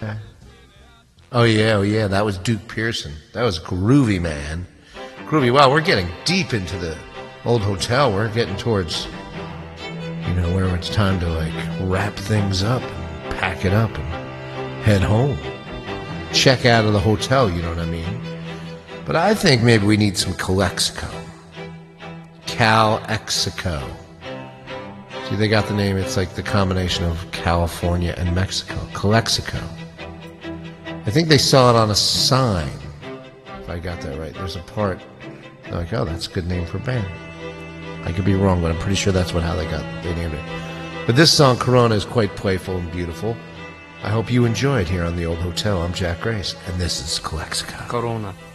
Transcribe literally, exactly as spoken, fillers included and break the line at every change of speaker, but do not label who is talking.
Oh yeah, oh yeah, that was Duke Pearson. That was groovy, man. Groovy. Wow, we're getting deep into the old hotel. We're getting towards, you know, where it's time to like wrap things up and pack it up and head home. Check out of the hotel, you know what I mean? But I think maybe we need some Calexico. Cal-Exico. See, they got the name. It's like the combination of California and Mexico. Calexico. I think they saw it on a sign, if I got that right. There's a part, they're like, oh, that's a good name for a band. I could be wrong, but I'm pretty sure that's what how they got they named it. But this song, Corona, is quite playful and beautiful. I hope you enjoyed here on the Old Hotel. I'm Jack Grace, and this is Calexico.
Corona.